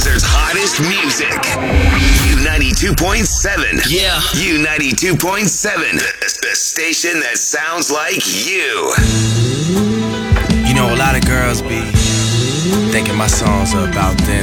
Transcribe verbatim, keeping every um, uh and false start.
Desert's hottest music. U ninety-two point seven. Yeah. U ninety-two point seven. The, the station that sounds like you. You know, a lot of girls be thinking my songs are about them.